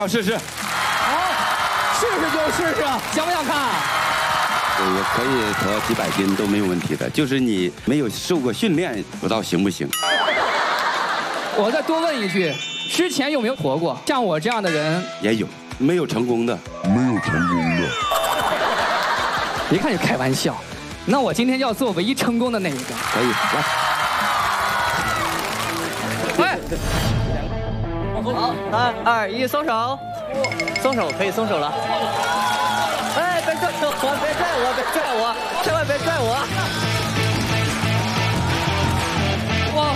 试试。 好，试试就试试，想不想看？ 我可以驮几百斤都没有问题的，就是你没有受过训练，不知道行不行。 我再多问一句，之前有没有驮过？像我这样的人也有，没有成功的， 一看就开玩笑。那我今天要做唯一成功的那一个。 可以来。 哎， 好，3、2、1，松手，松手，可以松手了。哎，别拽我，别拽我，别拽我，千万别拽我。 哇！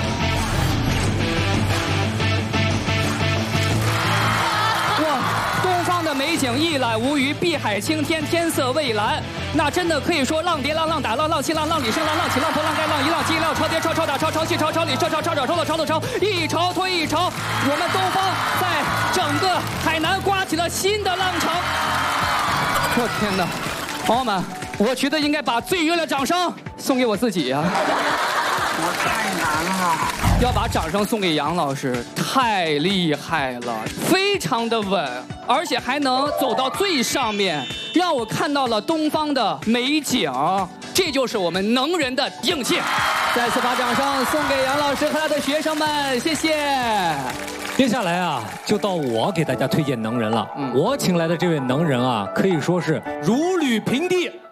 哇！东方的美景一览无余，碧海青天，天色蔚蓝，那真的可以说浪叠浪，浪打浪，浪起浪，浪里生浪，浪起浪破浪盖浪，一浪接一浪，潮叠潮，潮打潮，潮起潮，潮里潮，潮潮潮的潮的潮，一潮推一潮，我们东方在整个海南刮起了新的浪潮。我天哪，朋友们，我觉得应该把最热烈的掌声送给我自己呀！ 我太难了。 要把掌声送给杨老师，太厉害了，非常的稳，而且还能走到最上面，让我看到了东方的美景，这就是我们能人的硬气。再次把掌声送给杨老师和他的学生们，谢谢。 接下来啊，就到我给大家推荐能人了。我请来的这位能人啊，可以说是如履平地。